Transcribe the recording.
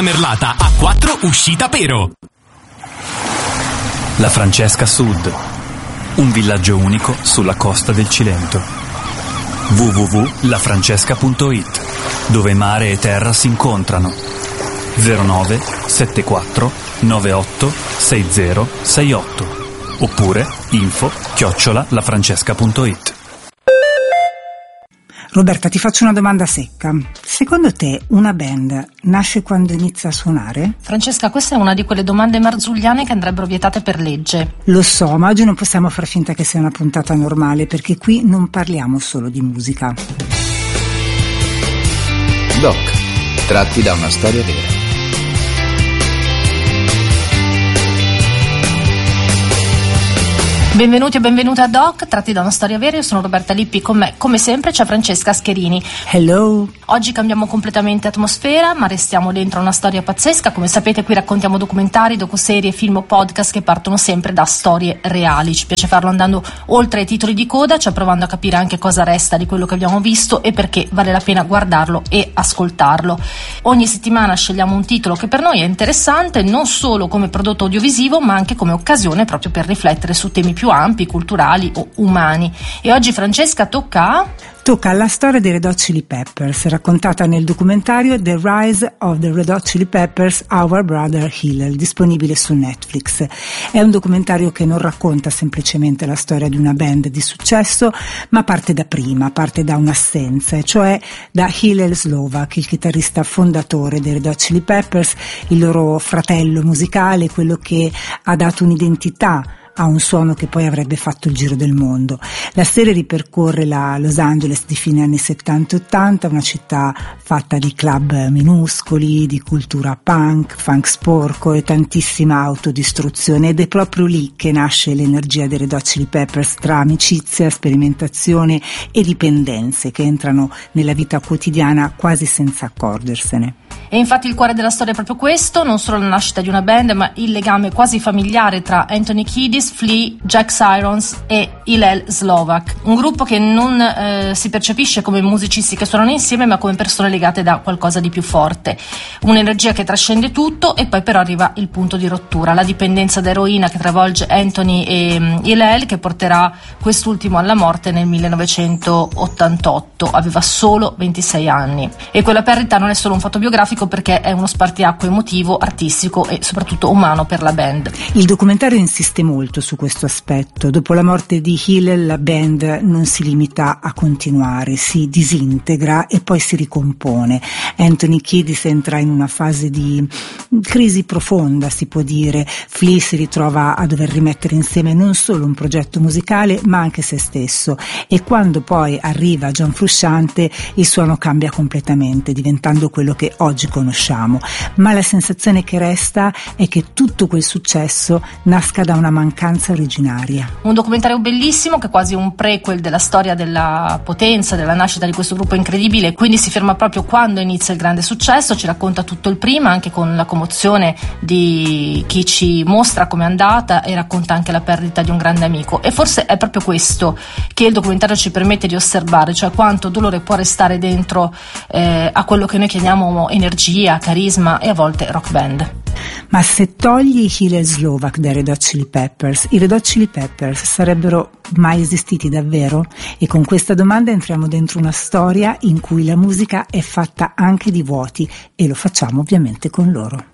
Merlata A4 uscita Pero. La Francesca Sud, un villaggio unico sulla costa del Cilento. www.lafrancesca.it, dove mare e terra si incontrano. 09 74 98 60 68 oppure info@lafrancesca.it. Roberta, ti faccio una domanda secca. Secondo te una band nasce quando inizia a suonare? Francesca, questa è una di quelle domande marzulliane che andrebbero vietate per legge. Lo so, ma oggi non possiamo far finta che sia una puntata normale, perché qui non parliamo solo di musica. Doc, tratti da una storia vera. Benvenuti e benvenute a Doc, tratti da una storia vera. Io sono Roberta Lippi, con me come sempre c'è Francesca Scherini. Hello! Oggi cambiamo completamente atmosfera, ma restiamo dentro una storia pazzesca. Come sapete, qui raccontiamo documentari, docuserie, film o podcast che partono sempre da storie reali. Ci piace farlo andando oltre ai titoli di coda, cioè provando a capire anche cosa resta di quello che abbiamo visto e perché vale la pena guardarlo e ascoltarlo. Ogni settimana scegliamo un titolo che per noi è interessante, non solo come prodotto audiovisivo, ma anche come occasione proprio per riflettere su temi più ampi, culturali o umani. E oggi, Francesca, tocca alla storia dei Red Hot Chili Peppers, raccontata nel documentario The Rise of the Red Hot Chili Peppers, Our Brother Hillel, disponibile su Netflix. È un documentario che non racconta semplicemente la storia di una band di successo, ma parte da prima, parte da un'assenza, cioè da Hillel Slovak, il chitarrista fondatore dei Red Hot Chili Peppers, il loro fratello musicale, quello che ha dato un'identità a un suono che poi avrebbe fatto il giro del mondo. La serie ripercorre la Los Angeles di fine anni 70 e 80, una città fatta di club minuscoli, di cultura punk, funk sporco e tantissima autodistruzione, ed è proprio lì che nasce l'energia dei Red Hot Chili Peppers, tra amicizia, sperimentazione e dipendenze che entrano nella vita quotidiana quasi senza accorgersene. E infatti il cuore della storia è proprio questo, non solo la nascita di una band, ma il legame quasi familiare tra Anthony Kiedis, Flea, Jack Irons e Hillel Slovak, un gruppo che non si percepisce come musicisti che suonano insieme, ma come persone legate da qualcosa di più forte, un'energia che trascende tutto. E poi però arriva il punto di rottura, la dipendenza da eroina che travolge Anthony e Hillel, che porterà quest'ultimo alla morte nel 1988, aveva solo 26 anni. E quella perdita non è solo un fatto biografico, perché è uno spartiacque emotivo, artistico e soprattutto umano per la band. Il documentario insiste molto su questo aspetto. Dopo la morte di Hillel, la band non si limita a continuare, si disintegra e poi si ricompone. Anthony Kiedis entra in una fase di crisi profonda, si può dire. Flea si ritrova a dover rimettere insieme non solo un progetto musicale, ma anche se stesso. E quando poi arriva John Frusciante, il suono cambia completamente, diventando quello che oggi conosciamo, ma la sensazione che resta è che tutto quel successo nasca da una mancanza originaria. Un documentario bellissimo che è quasi un prequel della storia della potenza, della nascita di questo gruppo incredibile, quindi si ferma proprio quando inizia il grande successo, ci racconta tutto il prima, anche con la commozione di chi ci mostra com'è andata, e racconta anche la perdita di un grande amico. E forse è proprio questo che il documentario ci permette di osservare, cioè quanto dolore può restare dentro a quello che noi chiamiamo energia, carisma e a volte rock band. Ma se togli Hillel Slovak dai Red Hot Chili Peppers, i Red Hot Chili Peppers sarebbero mai esistiti davvero? E con questa domanda entriamo dentro una storia in cui la musica è fatta anche di vuoti, e lo facciamo ovviamente con loro.